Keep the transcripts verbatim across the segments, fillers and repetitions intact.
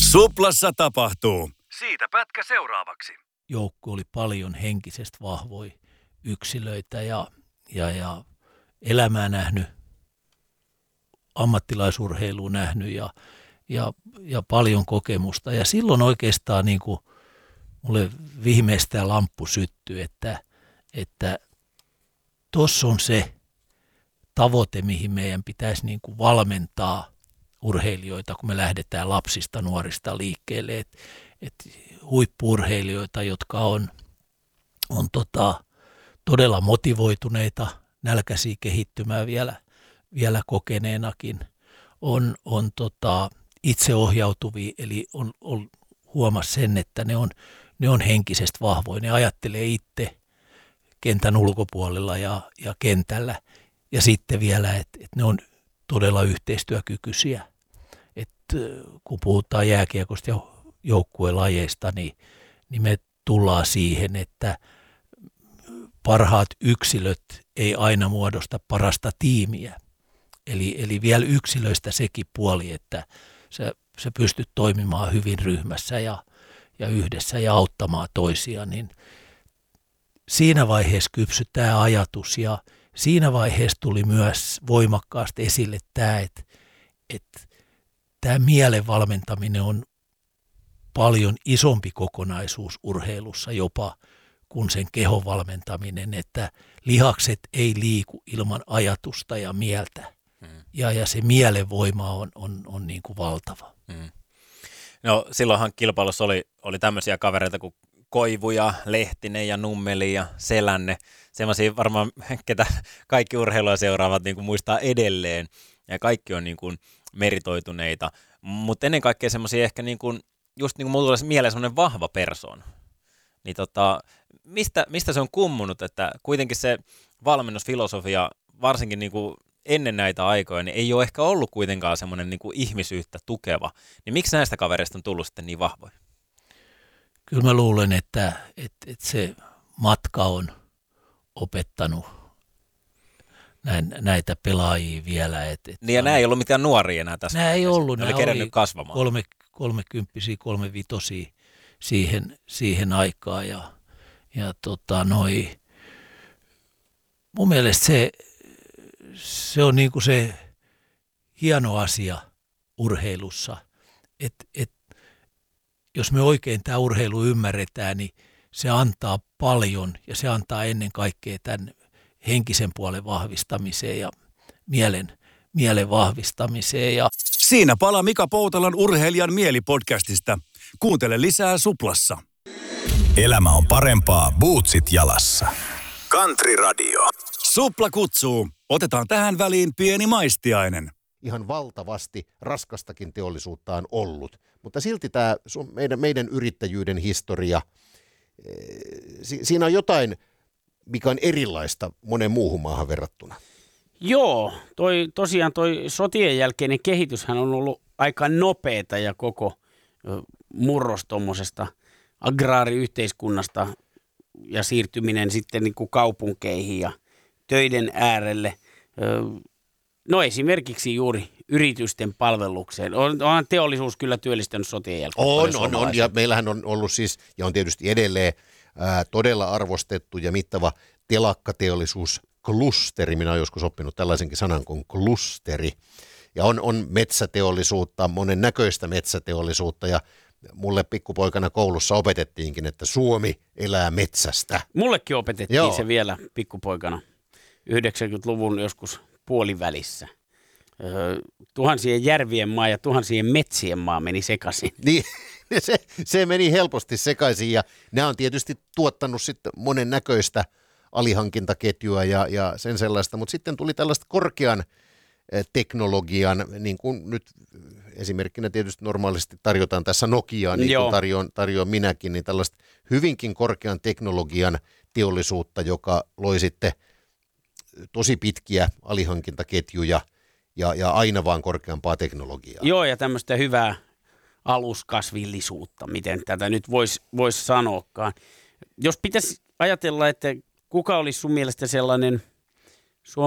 Suplassa tapahtuu. Siitä pätkä seuraavaksi. Joukko oli paljon henkisesti vahvoja yksilöitä ja, ja, ja elämää nähnyt, ammattilaisurheilua nähnyt ja, ja, ja paljon kokemusta. Ja silloin oikeastaan niin kuin mulle viimeistään lamppu syttyi, että että tuossa on se tavoite, mihin meidän pitäisi niin kuin valmentaa urheilijoita, kun me lähdetään lapsista, nuorista liikkeelle. Et, et huippu-urheilijoita, jotka on, on tota, todella motivoituneita, nälkäisiä kehittymään vielä, vielä kokeneenakin, on, on tota, itseohjautuvia, eli on, on, huomasi sen, että ne on, ne on henkisesti vahvoja, ne ajattelee itse kentän ulkopuolella ja, ja kentällä, ja sitten vielä, että, että ne on todella yhteistyökykyisiä. Että kun puhutaan jääkiekosta ja joukkuelajeista, niin, niin me tullaan siihen, että parhaat yksilöt ei aina muodosta parasta tiimiä. Eli, eli vielä yksilöistä sekin puoli, että sä, sä pystyt toimimaan hyvin ryhmässä ja, ja yhdessä ja auttamaan toisia, niin siinä vaiheessa kypsyi tämä ajatus ja siinä vaiheessa tuli myös voimakkaasti esille tämä, että, että tämä mielen valmentaminen on paljon isompi kokonaisuus urheilussa jopa kuin sen kehon valmentaminen, että lihakset ei liiku ilman ajatusta ja mieltä. Hmm. Ja, ja se mielenvoima on, on, on niin kuin valtava. Hmm. No silloinhan kilpailussa oli, oli tämmöisiä kavereita kuin Koivu ja Lehtinen ja Nummeli ja Selänne. Semmoisia varmaan, ketä kaikki urheilua seuraavat niin kuin muistaa edelleen. Ja kaikki on niin kuin meritoituneita. Mutta ennen kaikkea semmoisia ehkä niin kuin, just niin kuin mulla tulee mieleen semmoinen vahva persoona. Niin tota, mistä, mistä se on kummunut, että kuitenkin se valmennusfilosofia, varsinkin niin kuin ennen näitä aikoja, niin ei ole ehkä ollut kuitenkaan semmoinen niin kuin ihmisyyttä tukeva. Niin miksi näistä kavereista on tullut sitten niin vahvoja? Kyllä mä luulen, että, että, että se matka on opettanut näin, näitä pelaajia vielä. Että, että niin ja nämä ei ollut mitään nuoria enää tässä. Nämä ei ollut. Ne Nämä oli kerännyt kasvamaan. Kolme, kolmekymppisiä, kolmevitosia siihen, siihen aikaan. Ja, ja tota, noi, mun mielestä se, se on niin kuin se hieno asia urheilussa, että et, jos me oikein tämä urheilu ymmärretään, niin se antaa paljon ja se antaa ennen kaikkea tämän henkisen puolen vahvistamiseen ja mielen, mielen vahvistamiseen. Ja siinä pala Mika Poutalan Urheilijan mieli-podcastista. Kuuntele lisää Suplassa. Elämä on parempaa bootsit jalassa. Country Radio. Supla kutsuu. Otetaan tähän väliin pieni maistiainen. Ihan valtavasti raskastakin teollisuutta on ollut. Mutta silti tämä meidän, meidän yrittäjyyden historia, siinä on jotain, mikä on erilaista monen muuhun maahan verrattuna. Joo, toi, tosiaan toi sotien jälkeinen kehityshän on ollut aika nopeata ja koko murros tuommoisesta agraariyhteiskunnasta ja siirtyminen sitten niin kuin kaupunkeihin ja töiden äärelle. No esimerkiksi juuri yritysten palvelukseen. On, onhan teollisuus kyllä työllistänyt sotien jälkeen. On, on, on. Ja meillähän on ollut siis, ja on tietysti edelleen ää, todella arvostettu ja mittava telakkateollisuusklusteri. Minä olen joskus oppinut tällaisenkin sanan kuin klusteri. Ja on, on metsäteollisuutta, monen näköistä metsäteollisuutta, ja mulle pikkupoikana koulussa opetettiinkin, että Suomi elää metsästä. Mullekin opetettiin Joo. se vielä pikkupoikana yhdeksänkymmentäluvun joskus puolivälissä. Öö, tuhansien järvien maa ja tuhansien metsien maa meni sekaisin. Niin, se, se meni helposti sekaisin ja nämä on tietysti tuottanut sitten monen näköistä alihankintaketjua ja, ja sen sellaista, mutta sitten tuli tällaista korkean teknologian, niin kuin nyt esimerkkinä tietysti normaalisti tarjotaan tässä Nokiaa, niin kuin tarjoan, tarjoan minäkin, niin tällaista hyvinkin korkean teknologian teollisuutta, joka loi sitten tosi pitkiä alihankintaketjuja ja, ja aina vaan korkeampaa teknologiaa. Joo, ja tämmöistä hyvää aluskasvillisuutta, miten tätä nyt voisi vois sanoakaan. Jos pitäisi ajatella, että kuka olisi sun mielestä sellainen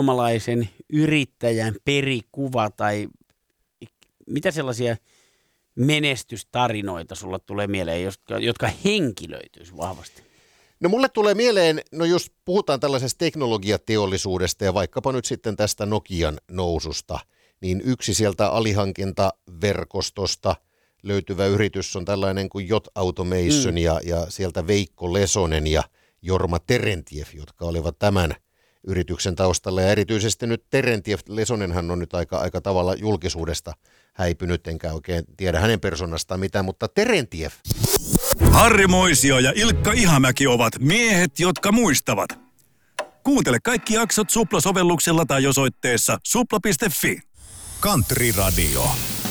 suomalaisen yrittäjän perikuva tai mitä sellaisia menestystarinoita sulla tulee mieleen, jotka, jotka henkilöityisi vahvasti? No mulle tulee mieleen, no jos puhutaan tällaisesta teknologiateollisuudesta ja vaikkapa nyt sitten tästä Nokian noususta, niin yksi sieltä alihankintaverkostosta löytyvä yritys on tällainen kuin J Automation mm. ja, ja sieltä Veikko Lesonen ja Jorma Terentiev, jotka olivat tämän yrityksen taustalla. Ja erityisesti nyt Terentiev, Lesonenhan on nyt aika, aika tavalla julkisuudesta häipynyt, enkä oikein tiedä hänen persoonastaan mitään, mutta Terentiev. Harri Moisio ja Ilkka Ihamäki ovat miehet, jotka muistavat. Kuuntele kaikki jaksot Supla-sovelluksella tai osoitteessa supla piste fi. Country Radio.